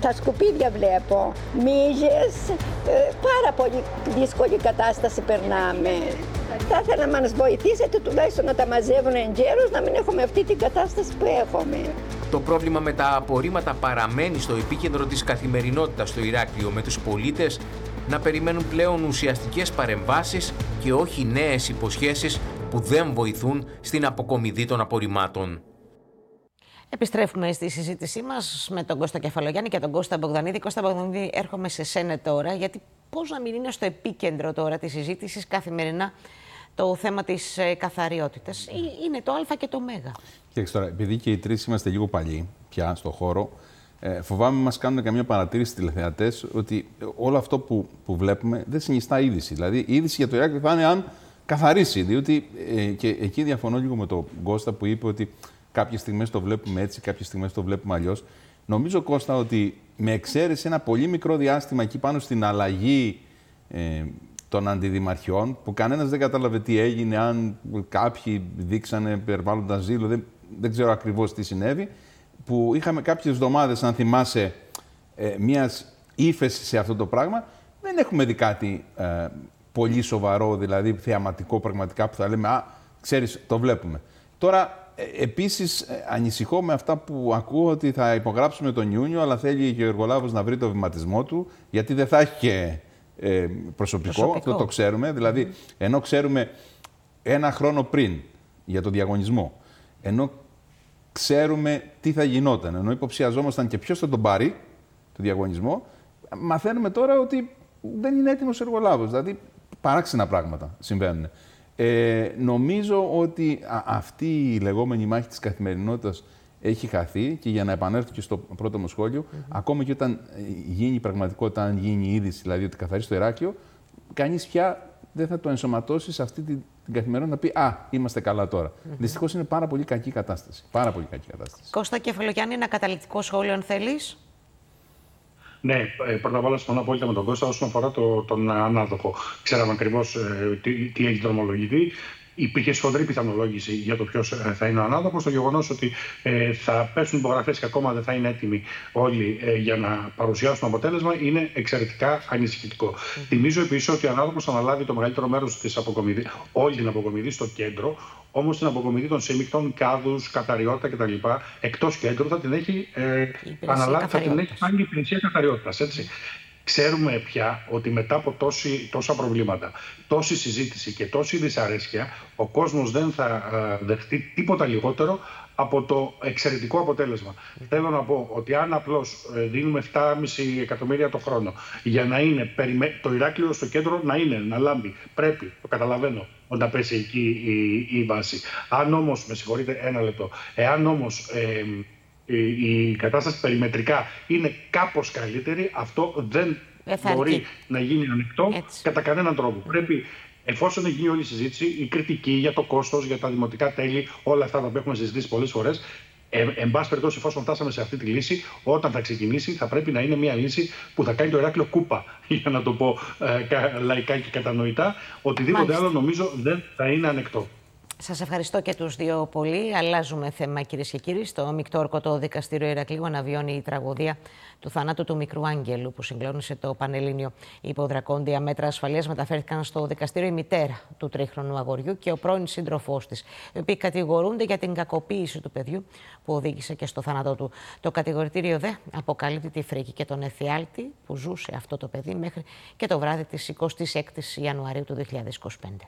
Τα σκουπίδια βλέπω, μύγες, πάρα πολύ δύσκολη κατάσταση περνάμε. Θα ήθελα να μας βοηθήσετε τουλάχιστον να τα μαζεύουν εγκαίρως, να μην έχουμε αυτή την κατάσταση που έχουμε. Το πρόβλημα με τα απορρίμματα παραμένει στο επίκεντρο της καθημερινότητας στο Ηράκλειο, με τους πολίτες να περιμένουν πλέον ουσιαστικές παρεμβάσεις και όχι νέες υποσχέσεις που δεν βοηθούν στην αποκομιδή των απορριμμάτων. Επιστρέφουμε στη συζήτησή μας με τον Κώστα Κεφαλογιάννη και τον Κώστα Μπογδανίδη. Κώστα Μπογδανίδη, έρχομαι σε σένα τώρα, γιατί πώς να μην είναι στο επίκεντρο τώρα της συζήτησης καθημερινά το θέμα της καθαριότητας. Είναι το Α και το Μέγα. Κοιτάξτε τώρα, επειδή και οι τρεις είμαστε λίγο παλιοί πια στο χώρο, φοβάμαι μας κάνουν καμία παρατήρηση τηλεθεατές ότι όλο αυτό που βλέπουμε δεν συνιστά είδηση. Δηλαδή, η είδηση για το Ηράκλειο θα είναι αν καθαρίσει. Διότι και εκεί διαφωνώ λίγο με τον Κώστα που είπε ότι κάποιες στιγμές το βλέπουμε έτσι, κάποιες στιγμές το βλέπουμε αλλιώς. Νομίζω, Κώστα, ότι με εξαίρεση ένα πολύ μικρό διάστημα εκεί πάνω στην αλλαγή των αντιδημαρχιών, που κανένας δεν κατάλαβε τι έγινε, αν κάποιοι δείξανε υπερβάλλοντα ζήλο, δεν ξέρω ακριβώς τι συνέβη, που είχαμε κάποιες εβδομάδες, αν θυμάσαι, μιας ύφεση σε αυτό το πράγμα, δεν έχουμε δει κάτι πολύ σοβαρό, δηλαδή θεαματικό πραγματικά, που θα λέμε «Α, ξέρεις, το βλέπουμε». Τώρα, επίσης, ανησυχώ με αυτά που ακούω ότι θα υπογράψουμε τον Ιούνιο, αλλά θέλει και ο εργολάβος να βρει το βηματισμό του, γιατί δεν θα έχει και προσωπικό, αυτό το ξέρουμε. Δηλαδή, ενώ ξέρουμε ένα χρόνο πριν για τον διαγωνισμό, ενώ ξέρουμε τι θα γινόταν, ενώ υποψιαζόμασταν και ποιος θα τον πάρει, το διαγωνισμό, μαθαίνουμε τώρα ότι δεν είναι έτοιμος εργολάβος. Δηλαδή, παράξενα πράγματα συμβαίνουν. Νομίζω ότι αυτή η λεγόμενη μάχη της καθημερινότητας έχει χαθεί και για να επανέλθω και στο πρώτο μου σχόλιο, ακόμα και όταν γίνει πραγματικότητα, αν γίνει η είδηση, δηλαδή ότι καθαρίσει το Ηράκλειο, κανείς πια δεν θα το ενσωματώσει σε αυτή την καθημερινότητα να πει «Α, είμαστε καλά τώρα». Δυστυχώς είναι πάρα πολύ κακή κατάσταση. Πάρα πολύ κακή κατάσταση. Κώστα Κεφαλογιάννη, ένα καταληκτικό σχόλιο, αν θέλεις. Ναι, πρώτα απ' όλα συμφωνώ απόλυτα με τον Κώστα όσον αφορά τον ανάδοχο. Ξέραμε ακριβώς τι έχει δρομολογηθεί. Υπήρχε σφοδρή πιθανολόγηση για το ποιος θα είναι ο ανάδοχος. Το γεγονός ότι θα πέσουν υπογραφές και ακόμα δεν θα είναι έτοιμοι όλοι για να παρουσιάσουν το αποτέλεσμα είναι εξαιρετικά ανησυχητικό. Θυμίζω επίσης ότι ο ανάδοχος θα αναλάβει το μεγαλύτερο μέρος της αποκομιδής, όλη την αποκομιδή στο κέντρο. Όμως την αποκομιδή των σύμμικτων, κάδους, καταριότητα κτλ. Εκτός κέντρου θα την έχει αναλάβει, θα την έχει κάνει η υπηρεσία καθαριότητας. Ξέρουμε πια ότι μετά από τόσα προβλήματα, τόση συζήτηση και τόση δυσαρέσκεια, ο κόσμος δεν θα δεχτεί τίποτα λιγότερο από το εξαιρετικό αποτέλεσμα. Θέλω να πω ότι αν απλώς δίνουμε 7,5 εκατομμύρια το χρόνο για να είναι το Ηράκλειο στο κέντρο να λάμπει, πρέπει, το καταλαβαίνω, όταν πέσει εκεί η βάση. Αν όμως, με συγχωρείτε ένα λεπτό, εάν όμως η κατάσταση περιμετρικά είναι κάπως καλύτερη, αυτό δεν μπορεί να γίνει ανεκτό κατά κανέναν τρόπο. Πρέπει, εφόσον έχει γίνει όλη η συζήτηση, η κριτική για το κόστος, για τα δημοτικά τέλη, όλα αυτά τα οποία έχουμε συζητήσει πολλές φορές, εν πάση περιπτώσει, εφόσον φτάσαμε σε αυτή τη λύση, όταν θα ξεκινήσει, θα πρέπει να είναι μια λύση που θα κάνει το Ηράκλειο κούπα, για να το πω λαϊκά και κατανοητά. Οτιδήποτε άλλο νομίζω δεν θα είναι ανεκτό. Σας ευχαριστώ και τους δύο πολύ. Αλλάζουμε θέμα, κυρίες και κύριοι. Στο Μεικτό Ορκωτό Δικαστήριο Ηρακλείου αναβιώνει η τραγωδία του θανάτου του μικρού Άγγελου που συγκλώνησε το Πανελλήνιο. Υπό δρακόντια μέτρα ασφαλείας μεταφέρθηκαν στο δικαστήριο η μητέρα του τρίχρονου αγοριού και ο πρώην σύντροφός της, οι οποίοι κατηγορούνται για την κακοποίηση του παιδιού που οδήγησε και στο θάνατό του. Το κατηγορητήριο δε αποκαλύπτει τη φρίκη και τον εφιάλτη που ζούσε αυτό το παιδί μέχρι και το βράδυ της 26ης Ιανουαρίου του 2025.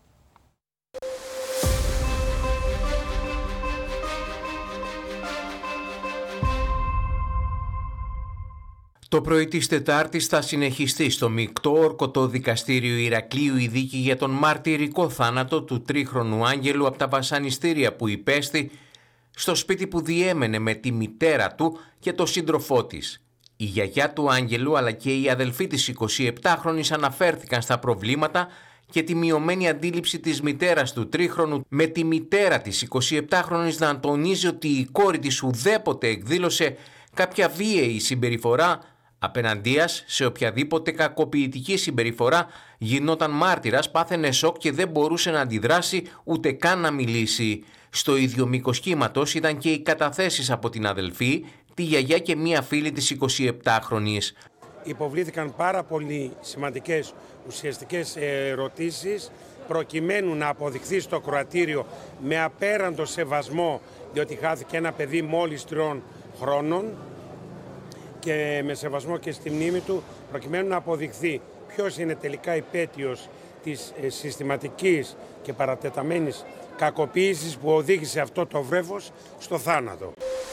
Το πρωί της Τετάρτης θα συνεχιστεί στο Μεικτό Ορκωτό Δικαστήριο Ηρακλείου η δίκη για τον μαρτυρικό θάνατο του τρίχρονου Άγγελου από τα βασανιστήρια που υπέστη στο σπίτι που διέμενε με τη μητέρα του και το σύντροφό της. Η γιαγιά του Άγγελου αλλά και η αδελφή της 27χρονης αναφέρθηκαν στα προβλήματα και τη μειωμένη αντίληψη της μητέρας του τρίχρονου, με τη μητέρα της 27χρονης να τονίζει ότι η κόρη της ουδέποτε εκδήλωσε κάποια βίαιη συμπεριφορά απέναντίας σε οποιαδήποτε κακοποιητική συμπεριφορά γινόταν μάρτυρας, πάθαινε σοκ και δεν μπορούσε να αντιδράσει ούτε καν να μιλήσει. Στο ίδιο μήκος κύματος ήταν και οι καταθέσεις από την αδελφή, τη γιαγιά και μία φίλη της 27χρονης. Υποβλήθηκαν πάρα πολύ σημαντικές ουσιαστικές ερωτήσεις προκειμένου να αποδειχθεί στο κροατήριο με απέραντο σεβασμό, διότι χάθηκε ένα παιδί μόλις 3 χρόνων, και με σεβασμό και στη μνήμη του, προκειμένου να αποδειχθεί ποιος είναι τελικά υπέτειος της συστηματικής και παρατεταμένης κακοποίησης που οδήγησε αυτό το βρέφος στο θάνατο.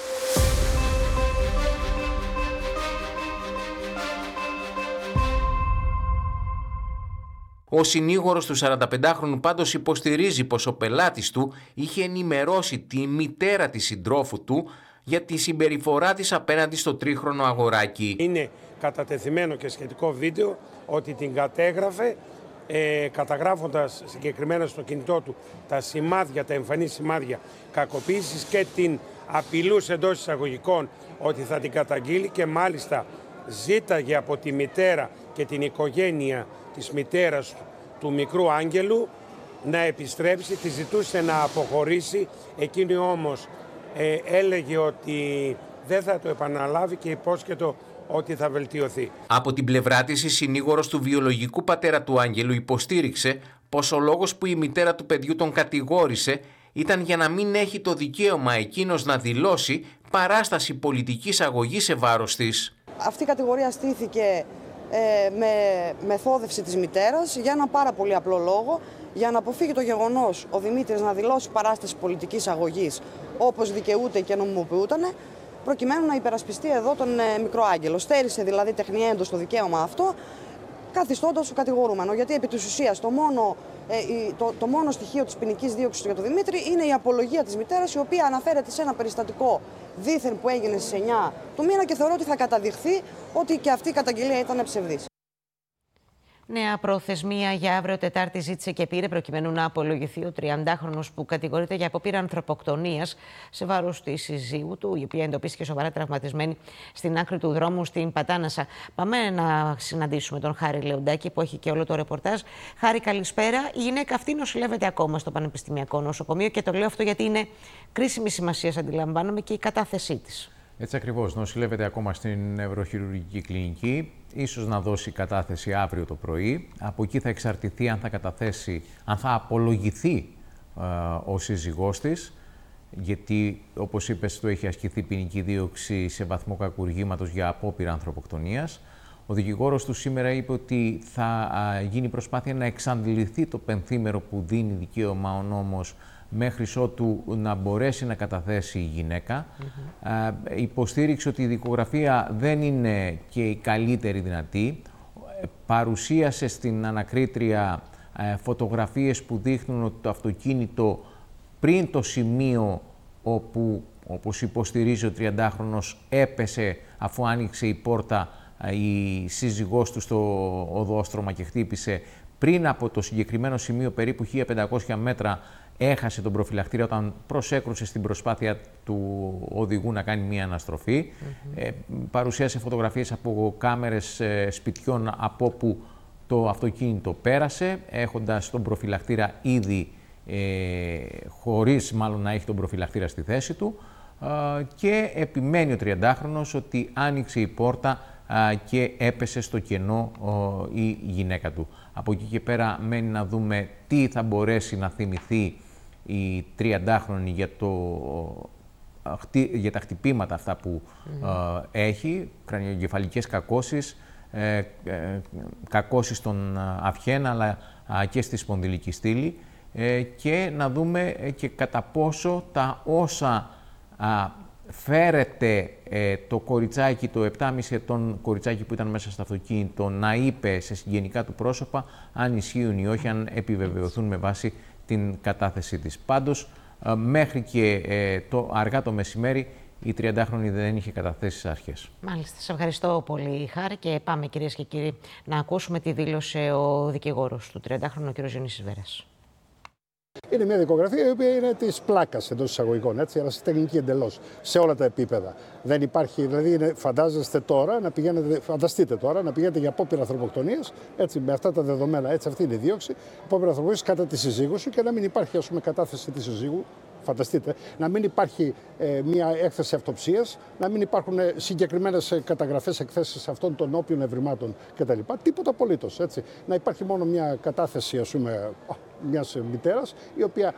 Ο συνήγορος του 45χρονου πάντως υποστηρίζει πως ο πελάτης του είχε ενημερώσει τη μητέρα της συντρόφου του για τη συμπεριφορά της απέναντι στο 3χρονο αγοράκι. Είναι κατατεθειμένο και σχετικό βίντεο ότι την κατέγραφε καταγράφοντας συγκεκριμένα στο κινητό του τα σημάδια, τα εμφανή σημάδια κακοποίησης, και την απειλούσε εντός εισαγωγικών ότι θα την καταγγείλει, και μάλιστα ζήταγε από τη μητέρα και την οικογένεια της μητέρας του μικρού Άγγελου να επιστρέψει, τη ζητούσε να αποχωρήσει. Εκείνη όμως έλεγε ότι δεν θα το επαναλάβει και υπόσχετο ότι θα βελτιωθεί. Από την πλευρά της, η συνήγορος του βιολογικού πατέρα του Άγγελου υποστήριξε πως ο λόγος που η μητέρα του παιδιού τον κατηγόρησε ήταν για να μην έχει το δικαίωμα εκείνος να δηλώσει παράσταση πολιτικής αγωγής σε βάρος της. Αυτή η κατηγορία στήθηκε με μεθόδευση της μητέρας για ένα πάρα πολύ απλό λόγο, για να αποφύγει το γεγονός ο Δημήτρης να δηλώσει παράσταση πολιτικής αγωγής όπως δικαιούται και νομιμοποιούτανε, προκειμένου να υπερασπιστεί εδώ τον μικρό Άγγελο. Στέρισε δηλαδή τεχνιέντος το δικαίωμα αυτό, καθιστώντας το κατηγορούμενο. Γιατί επί της ουσίας το μόνο στοιχείο της ποινικής δίωξης για τον Δημήτρη είναι η απολογία της μητέρας, η οποία αναφέρεται σε ένα περιστατικό δήθεν που έγινε στις 9 του μήνα, και θεωρώ ότι θα καταδειχθεί ότι και αυτή η καταγγελία ήταν ψευδής. Νέα προθεσμία για αύριο Τετάρτη ζήτησε και πήρε, προκειμένου να απολογηθεί ο 30χρονος που κατηγορείται για απόπειρα ανθρωποκτονίας σε βάρος της συζύγου του, η οποία εντοπίστηκε σοβαρά τραυματισμένη στην άκρη του δρόμου στην Πατάνασα. Πάμε να συναντήσουμε τον Χάρη Λεοντάκη, που έχει και όλο το ρεπορτάζ. Χάρη, καλησπέρα. Η γυναίκα αυτή νοσηλεύεται ακόμα στο Πανεπιστημιακό Νοσοκομείο, και το λέω αυτό γιατί είναι κρίσιμη σημασία, αντιλαμβάνομαι, και η κατάθεσή της. Έτσι ακριβώς, νοσηλεύεται ακόμα στην Ευρωχειρουργική Κλινική, ίσως να δώσει κατάθεση αύριο το πρωί. Από εκεί θα εξαρτηθεί αν θα απολογηθεί ο σύζυγός της, γιατί όπως είπες του έχει ασκηθεί ποινική δίωξη σε βαθμό κακουργήματος για απόπειρα ανθρωποκτονίας. Ο δικηγόρος του σήμερα είπε ότι θα γίνει προσπάθεια να εξαντληθεί το πενθήμερο που δίνει δικαίωμα ο νόμος μέχρι ότου να μπορέσει να καταθέσει η γυναίκα. Υποστήριξε ότι η δικογραφία δεν είναι και η καλύτερη δυνατή. Παρουσίασε στην ανακρίτρια φωτογραφίες που δείχνουν ότι το αυτοκίνητο πριν το σημείο όπου, όπως υποστηρίζει ο 30χρονος, έπεσε αφού άνοιξε η πόρτα η σύζυγός του στο οδόστρωμα και χτύπησε, πριν από το συγκεκριμένο σημείο, περίπου 1500 μέτρα, έχασε τον προφυλακτήρα όταν προσέκρουσε στην προσπάθεια του οδηγού να κάνει μία αναστροφή. Παρουσίασε φωτογραφίες από κάμερες σπιτιών από όπου το αυτοκίνητο πέρασε, έχοντας τον προφυλακτήρα ήδη, χωρίς μάλλον να έχει τον προφυλακτήρα στη θέση του, και επιμένει ο 30χρονος ότι άνοιξε η πόρτα και έπεσε στο κενό η γυναίκα του. Από εκεί και πέρα μένει να δούμε τι θα μπορέσει να θυμηθεί η 30χρονη για τα χτυπήματα αυτά που έχει, κρανιογκεφαλικές κακώσεις, κακώσεις στον αυχένα αλλά και στη σπονδυλική στήλη, και να δούμε και κατά πόσο τα όσα φέρεται το κοριτσάκι, το 7,5 ετών κοριτσάκι που ήταν μέσα στο αυτοκίνητο, να είπε σε συγγενικά του πρόσωπα, αν ισχύουν ή όχι, αν επιβεβαιωθούν με βάση την κατάθεσή της. Πάντως, μέχρι και αργά το μεσημέρι, η 30χρονη δεν είχε καταθέσει στις αρχές. Μάλιστα. Σε ευχαριστώ πολύ, Χάρη, και πάμε, κυρίες και κύριοι, να ακούσουμε τι δήλωσε ο δικηγόρος του 30χρονου, ο κ. Διονύσης Βέρας. Είναι μια δικογραφία η οποία είναι της πλάκας εντός εισαγωγικών, έτσι, αλλά τεχνική εντελώς, σε όλα τα επίπεδα. Δεν υπάρχει, δηλαδή, φαντάζεστε τώρα να πηγαίνετε, φανταστείτε τώρα να πηγαίνετε για απόπειρα ανθρωποκτονίας, έτσι, με αυτά τα δεδομένα, έτσι, αυτή είναι η δίωξη, απόπειρα ανθρωποκτονίας κατά τη συζύγου σου, και να μην υπάρχει, ας πούμε, κατάθεση της συζύγου Φανταστείτε, να μην υπάρχει μια έκθεση αυτοψίας, να μην υπάρχουν συγκεκριμένες καταγραφές, εκθέσεις αυτών των όποιων ευρημάτων κτλ. Τίποτα απολύτως. Να υπάρχει μόνο μια κατάθεση, ας πούμε, μιας μητέρας, η οποία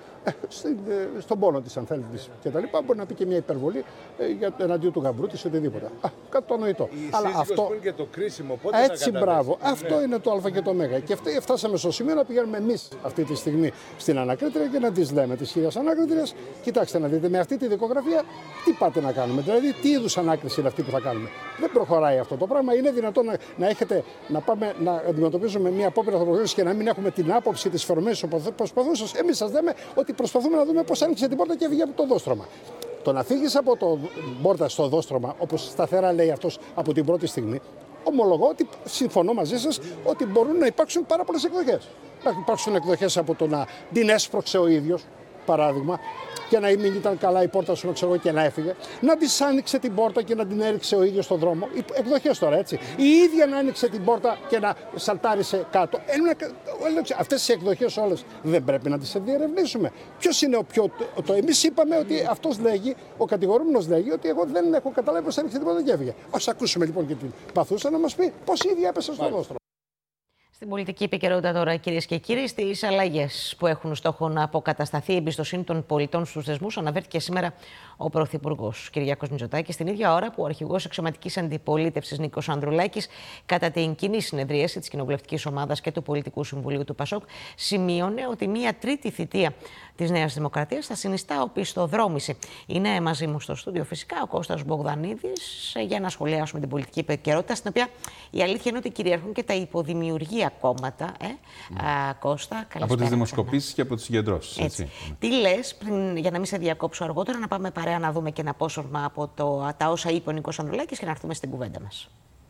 στον πόνο της, αν θέλετε, κτλ. Μπορεί να πει και μια υπερβολή εναντίον του γαμπρού της, οτιδήποτε. Κατανοητό. Αλλά αυτό είναι και το κρίσιμο. Πότε έτσι, μπράβο. Αυτό είναι το Α και το Μ. Και φτάσαμε στο σημείο να πηγαίνουμε εμείς αυτή τη στιγμή στην ανακρίτρια και να τις λέμε τις κυρίες ανάκριτριες, κοιτάξτε να δείτε, με αυτή τη δικογραφία τι πάτε να κάνουμε. Δηλαδή, τι είδους ανάκριση είναι αυτή που θα κάνουμε. Δεν προχωράει αυτό το πράγμα. Είναι δυνατόν να πάμε να αντιμετωπίζουμε μια απόπειρα ανθρωπογέννηση και να μην έχουμε την άποψη της φερμένης προσπαθούσας. Εμείς σας λέμε ότι προσπαθούμε να δούμε πώς άνοιξε την πόρτα και έφυγε από το δόστρωμα. Το να φύγεις από την πόρτα στο δόστρωμα, όπως σταθερά λέει αυτός από την πρώτη στιγμή, ομολογώ ότι συμφωνώ μαζί σας ότι μπορούν να υπάρξουν πάρα πολλές εκδοχές. Να υπάρξουν εκδοχές από το να την έσπρωξε ο ίδιος, παράδειγμα, και να μην ήταν καλά η πόρτα σου, ξέρω, και να έφυγε. Να της άνοιξε την πόρτα και να την έριξε ο ίδιος στον δρόμο. Εκδοχές τώρα, έτσι. Η ίδια να άνοιξε την πόρτα και να σαλτάρισε κάτω. Αυτές οι εκδοχές όλες δεν πρέπει να τις διερευνήσουμε. Ποιος είναι ο πιο. Εμείς είπαμε ότι αυτός λέγει, ο κατηγορούμενος λέγει, ότι εγώ δεν έχω καταλάβει πώς άνοιξε την πόρτα και έφυγε. Ας ακούσουμε λοιπόν και την παθούσα να μας πει πώς η ίδια έπεσε στο δόστρωμα. Στην πολιτική επικαιρότητα τώρα, κυρίες και κύριοι, στις αλλαγές που έχουν στόχο να αποκατασταθεί η εμπιστοσύνη των πολιτών στους θεσμούς, αναφέρθηκε σήμερα ο Πρωθυπουργός Κυριάκος Μητσοτάκης, την ίδια ώρα που ο αρχηγός αξιωματικής αντιπολίτευσης Νίκος Ανδρουλάκης, κατά την κοινή συνεδρίαση της Κοινοβουλευτικής Ομάδας και του Πολιτικού Συμβουλίου του ΠΑΣΟΚ, σημείωνε ότι μία τρίτη θητεία της Νέας Δημοκρατίας θα συνιστά οπισθοδρόμηση. Είναι μαζί μου στο στούντιο φυσικά ο Κώστας Μπογδανίδης για να σχολιάσουμε την πολιτική επικαιρότητα, στην οποία η αλήθεια είναι ότι κυριαρχούν και τα υποδημιουργία κόμματα. Κώστα, καλησπέρα. Από τις δημοσκοπήσεις και από τις συγκεντρώσεις. Έτσι. Τι λες, για να μην σε διακόψω αργότερα, να πάμε παρέα να δούμε και ένα απόσπασμα από τα όσα είπε ο Νίκος Ανδρουλάκης και να έρθουμε στην κουβέντα μας.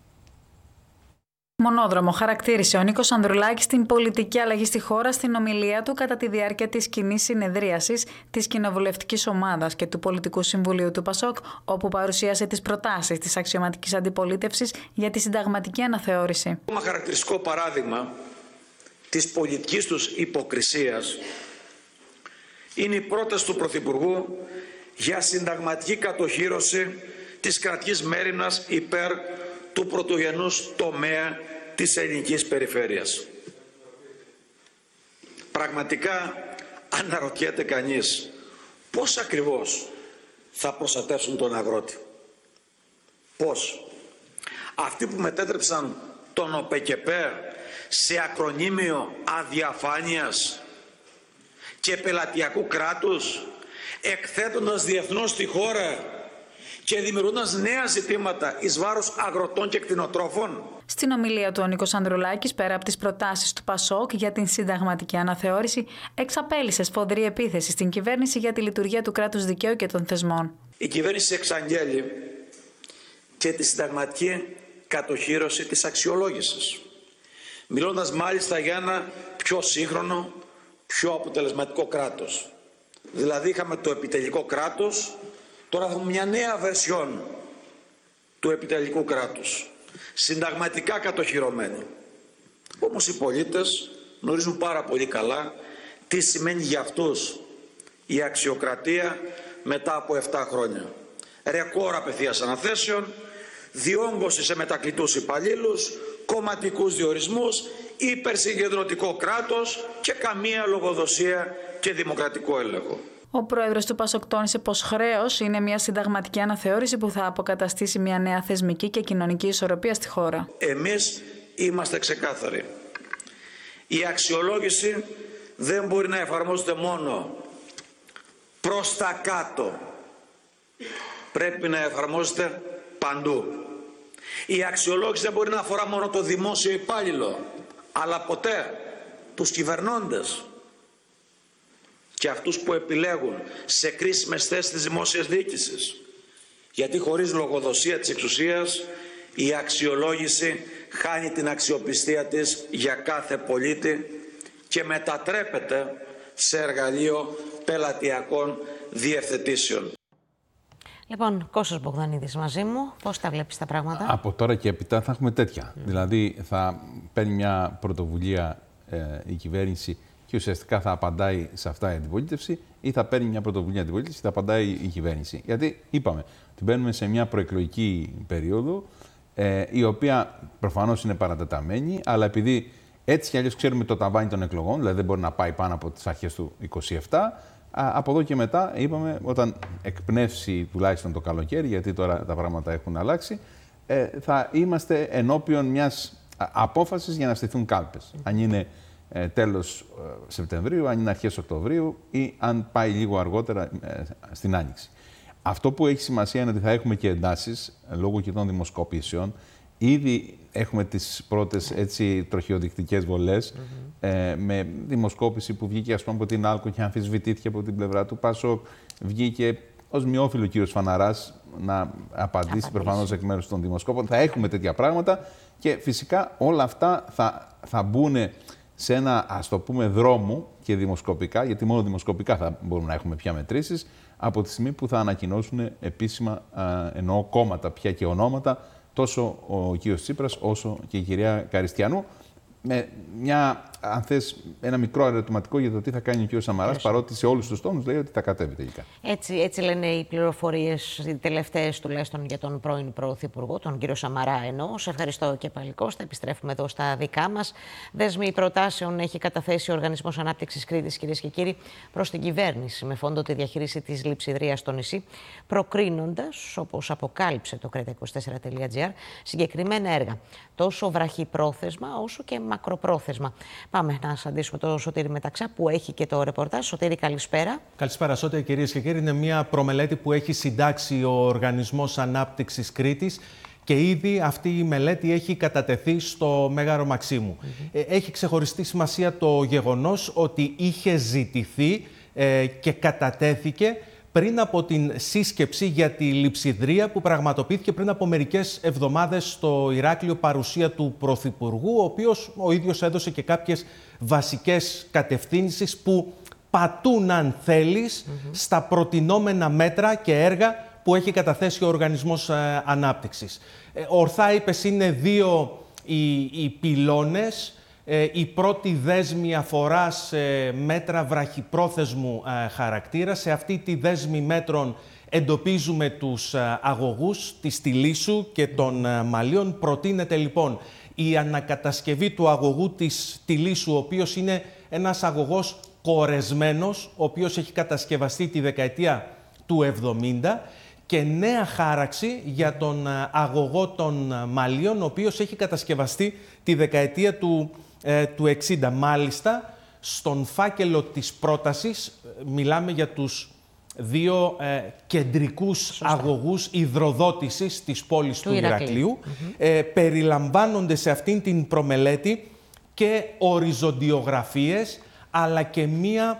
Μονόδρομο χαρακτήρισε ο Νίκος Ανδρουλάκης την πολιτική αλλαγή στη χώρα στην ομιλία του κατά τη διάρκεια της κοινής συνεδρίασης της Κοινοβουλευτικής Ομάδας και του Πολιτικού Συμβουλίου του ΠΑΣΟΚ, όπου παρουσίασε τις προτάσεις της αξιωματικής αντιπολίτευσης για τη συνταγματική αναθεώρηση. Ένα χαρακτηριστικό παράδειγμα της πολιτικής τους υποκρισίας είναι η πρόταση του Πρωθυπουργού για συνταγματική κατοχύρωση της κρατικής μέριμνας υπέρ του πρωτογενούς τομέα της ελληνικής περιφέρειας. Πραγματικά αναρωτιέται κανείς πώς ακριβώς θα προστατεύσουν τον αγρότη. Πώς. Αυτοί που μετέτρεψαν τον ΟΠΕΚΕΠΕ σε ακρονίμιο αδιαφάνειας και πελατειακού κράτους, εκθέτοντας διεθνώς τη χώρα και δημιουργώντας νέα ζητήματα εις βάρος αγροτών και κτηνοτρόφων. Στην ομιλία του ο Νίκος Ανδρουλάκης, πέρα από τις προτάσεις του ΠΑΣΟΚ για την συνταγματική αναθεώρηση, εξαπέλυσε σφοδρή επίθεση στην κυβέρνηση για τη λειτουργία του κράτους δικαίου και των θεσμών. Η κυβέρνηση εξαγγέλει και τη συνταγματική κατοχύρωση της αξιολόγησης, μιλώντας μάλιστα για ένα πιο σύγχρονο, πιο αποτελεσματικό κράτος. Δηλαδή είχαμε το επιτελικό κράτος, τώρα έχουμε μια νέα βερσιόν του επιτελικού κράτους, συνταγματικά κατοχυρωμένη. Όμως οι πολίτες γνωρίζουν πάρα πολύ καλά τι σημαίνει για αυτούς η αξιοκρατία μετά από 7 χρόνια. Ρεκόρ απευθείας αναθέσεων, διόγκωση σε μετακλητούς υπαλλήλους, κομματικούς διορισμούς, υπερσυγκεντρωτικό κράτος και καμία λογοδοσία και δημοκρατικό έλεγχο. Ο πρόεδρος του ΠΑΣΟΚ τόνισε πως χρέος είναι μια συνταγματική αναθεώρηση που θα αποκαταστήσει μια νέα θεσμική και κοινωνική ισορροπία στη χώρα. Εμείς είμαστε ξεκάθαροι. Η αξιολόγηση δεν μπορεί να εφαρμόζεται μόνο προς τα κάτω. Πρέπει να εφαρμόζεται παντού. Η αξιολόγηση δεν μπορεί να αφορά μόνο το δημόσιο υπάλληλο, αλλά ποτέ τους κυβερνώντες και αυτούς που επιλέγουν σε κρίσιμες θέσεις της δημόσιας διοίκησης. Γιατί χωρίς λογοδοσία της εξουσίας η αξιολόγηση χάνει την αξιοπιστία της για κάθε πολίτη και μετατρέπεται σε εργαλείο πελατειακών διευθετήσεων. Λοιπόν, Κώστας Μπογδανίδης μαζί μου. Πώς τα βλέπεις τα πράγματα? Από τώρα και έπειτα θα έχουμε τέτοια. Δηλαδή θα παίρνει μια πρωτοβουλία η κυβέρνηση και ουσιαστικά θα απαντάει σε αυτά η αντιπολίτευση ή θα παίρνει μια πρωτοβουλία αντιπολίτευση ή θα απαντάει η κυβέρνηση. Γιατί είπαμε ότι μπαίνουμε σε μια προεκλογική περίοδο, η οποία προφανώς είναι παρατεταμένη, αλλά επειδή έτσι κι αλλιώς ξέρουμε το ταβάνι των εκλογών, δηλαδή δεν μπορεί να πάει πάνω από τις αρχές του 27, από εδώ και μετά είπαμε όταν εκπνεύσει τουλάχιστον το καλοκαίρι, γιατί τώρα τα πράγματα έχουν αλλάξει, θα είμαστε ενώπιον μιας απόφασης για να στηθούν κάλπες. Αν είναι τέλος Σεπτεμβρίου, αν είναι αρχές Οκτωβρίου ή αν πάει λίγο αργότερα στην Άνοιξη. Αυτό που έχει σημασία είναι ότι θα έχουμε και εντάσεις λόγω και των δημοσκοπήσεων. Ήδη έχουμε τις πρώτες τροχιοδεικτικές βολές με δημοσκόπηση που βγήκε ας πούμε, από την Άλκο και αμφισβητήθηκε από την πλευρά του Πασόκ. Βγήκε ως μειόφιλο ο κύριος Φαναράς να απαντήσει προφανώς εκ μέρους των δημοσκόπων. Θα έχουμε τέτοια πράγματα και φυσικά όλα αυτά θα μπουν σε ένα, ας το πούμε, δρόμο και δημοσκοπικά, γιατί μόνο δημοσκοπικά θα μπορούμε να έχουμε πια μετρήσεις, από τη στιγμή που θα ανακοινώσουν επίσημα, εννοώ κόμματα πια και ονόματα, τόσο ο κύριος Τσίπρας όσο και η κυρία Καριστιανού, με αν θες, ένα μικρό ερωτηματικό για το τι θα κάνει ο κύριος Σαμαράς, παρότι σε όλους τους τόνους λέει ότι θα κατέβει τελικά. Έτσι λένε οι πληροφορίες, οι τελευταίες τουλάχιστον για τον πρώην Πρωθυπουργό, τον κύριο Σαμαρά εννοώ. Σε ευχαριστώ και πάλι Κώστα. Επιστρέφουμε εδώ στα δικά μας. Δέσμη προτάσεων έχει καταθέσει ο Οργανισμός Ανάπτυξης Κρήτης, κυρίες και κύριοι, προς την κυβέρνηση με φόντο τη διαχείριση της λειψιδρίας στο νησί, προκρίνοντας, όπως αποκάλυψε το creta24.gr, συγκεκριμένα έργα, τόσο βραχυπρόθεσμα όσο και μακροπρόθεσμα. Πάμε να συναντήσουμε τον Σωτήρη Μεταξά που έχει και το ρεπορτάζ. Σωτήρη, καλησπέρα. Καλησπέρα, Σωτήρη, κυρίες και κύριοι. Είναι μια προμελέτη που έχει συντάξει ο Οργανισμός Ανάπτυξης Κρήτης και ήδη αυτή η μελέτη έχει κατατεθεί στο Μέγαρο Μαξίμου. Έχει ξεχωριστή σημασία το γεγονός ότι είχε ζητηθεί και κατατέθηκε πριν από την σύσκεψη για τη λειψιδρία που πραγματοποιήθηκε πριν από μερικές εβδομάδες στο Ηράκλειο, παρουσία του Πρωθυπουργού, ο οποίος ο ίδιος έδωσε και κάποιες βασικές κατευθύνσεις που πατούν, αν θέλεις, στα προτινόμενα μέτρα και έργα που έχει καταθέσει ο Οργανισμός Ανάπτυξης. Ορθά είπες, είναι δύο οι πυλώνες. Η πρώτη δέσμη αφορά σε μέτρα βραχυπρόθεσμου χαρακτήρα. Σε αυτή τη δέσμη μέτρων εντοπίζουμε τους αγωγούς της Τιλίσσου και των Μαλίων. Προτείνεται λοιπόν η ανακατασκευή του αγωγού της Τιλίσσου, ο οποίος είναι ένας αγωγός κορεσμένος, ο οποίος έχει κατασκευαστεί τη δεκαετία του 70, και νέα χάραξη για τον αγωγό των Μαλίων, ο οποίος έχει κατασκευαστεί τη δεκαετία του 60. Μάλιστα, στον φάκελο της πρότασης μιλάμε για τους δύο κεντρικούς αγωγούς υδροδότησης της πόλης του Ηρακλείου. Περιλαμβάνονται σε αυτήν την προμελέτη και οριζοντιογραφίες, αλλά και μία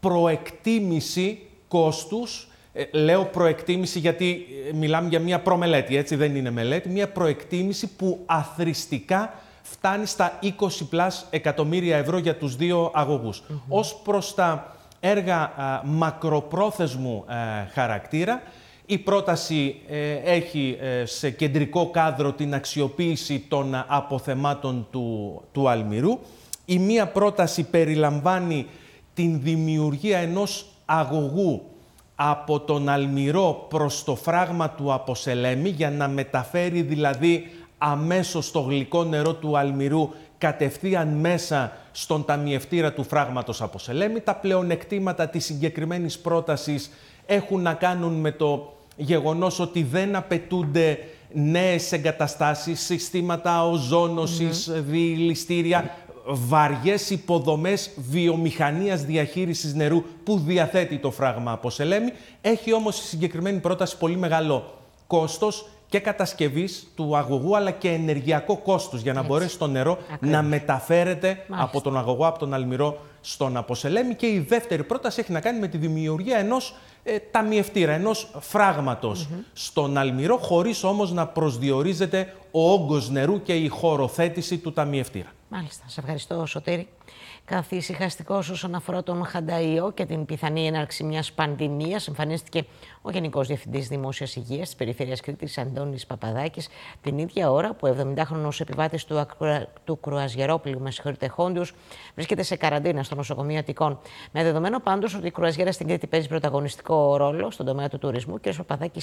προεκτίμηση κόστους. Λέω προεκτίμηση γιατί μιλάμε για μία προμελέτη, έτσι δεν είναι μελέτη. Μία προεκτίμηση που αθροιστικά φτάνει στα 20+ εκατομμύρια ευρώ για τους δύο αγωγούς. Ως προς τα έργα μακροπρόθεσμου χαρακτήρα, η πρόταση έχει σε κεντρικό κάδρο την αξιοποίηση των αποθεμάτων του Αλμυρού. Η μία πρόταση περιλαμβάνει την δημιουργία ενός αγωγού από τον Αλμυρό προς το φράγμα του Αποσελέμη, για να μεταφέρει δηλαδή αμέσως το γλυκό νερό του Αλμυρού κατευθείαν μέσα στον ταμιευτήρα του φράγματος Αποσελέμη. Τα πλεονεκτήματα της συγκεκριμένης πρότασης έχουν να κάνουν με το γεγονός ότι δεν απαιτούνται νέες εγκαταστάσεις, συστήματα οζόνωσης, διηλιστήρια, βαριές υποδομές βιομηχανίας διαχείρισης νερού που διαθέτει το φράγμα Αποσελέμη. Έχει όμως η συγκεκριμένη πρόταση πολύ μεγάλο κόστος και κατασκευής του αγωγού, αλλά και ενεργειακό κόστος για να μπορέσει το νερό να μεταφέρεται από τον αγωγό, από τον Αλμυρό στον Αποσελέμη. Και η δεύτερη πρόταση έχει να κάνει με τη δημιουργία ενός ταμιευτήρα, ενός φράγματος στον Αλμυρό, χωρίς όμως να προσδιορίζεται ο όγκος νερού και η χωροθέτηση του ταμιευτήρα. Μάλιστα. Σε ευχαριστώ, Σωτήρη. Καθησυχαστικός όσον αφορά τον Χανταϊό και την πιθανή έναρξη μιας πανδημίας, εμφανίστηκε ο Γενικός Διευθυντής Δημόσιας Υγείας της Περιφέρειας Κρήτης, Αντώνης Παπαδάκης, την ίδια ώρα που ο 70χρονος επιβάτης του κρουαζιερόπλοιου Χόντιους βρίσκεται σε καραντίνα στο νοσοκομείο Αττικών. Με δεδομένο πάντως ότι η κρουαζιέρα στην Κρήτη παίζει πρωταγωνιστικό ρόλο στον τομέα του τουρισμού, ο κ. Παπαδάκης